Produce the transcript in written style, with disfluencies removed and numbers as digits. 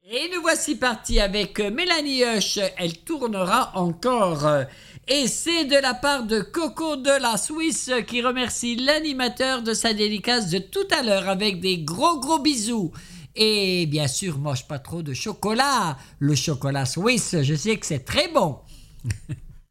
Et nous voici partis avec Mélanie Hush. Elle tournera encore. Et c'est de la part de Coco de la Suisse qui remercie l'animateur de sa dédicace de tout à l'heure avec des gros bisous. Et bien sûr, mange pas trop de chocolat. Le chocolat suisse, je sais que c'est très bon.